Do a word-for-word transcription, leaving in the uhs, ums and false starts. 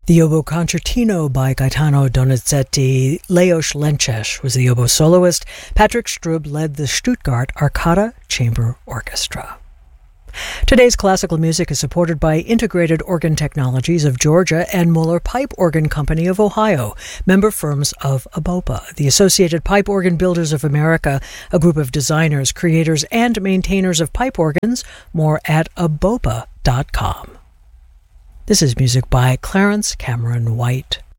The oboe concertino by Gaetano Donizetti. Leos Lenches was the oboe soloist. Patrick Strub led the Stuttgart Arcada Chamber Orchestra. Today's classical music is supported by Integrated Organ Technologies of Georgia and Mueller Pipe Organ Company of Ohio, member firms of ABOPA, the Associated Pipe Organ Builders of America, a group of designers, creators, and maintainers of pipe organs. More at A B O P A dot com. This is music by Clarence Cameron White.